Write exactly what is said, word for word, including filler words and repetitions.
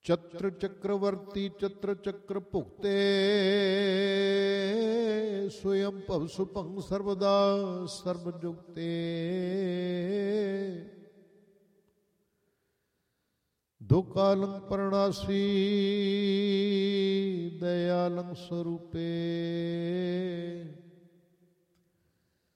ਚਤਰ ਚੱਕਰਵਰਤੀ ਚਤਰ ਚੱਕਰ ਭੁਗਤੇ ਸੋਇਮ ਭਵ ਸੁਭੰਗ ਸਰਬਦਾ ਸਰਬ ਜੁਗਤੇ ਦੁਕਾਲੰ ਪਰਣਾਸੀ ਦਇਆਲੰ ਸਰੂਪੇ